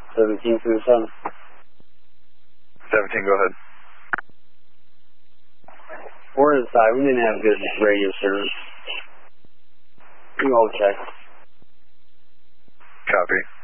17 through 7. 17, go ahead. We're inside. We didn't have good radio service. You all check. Copy.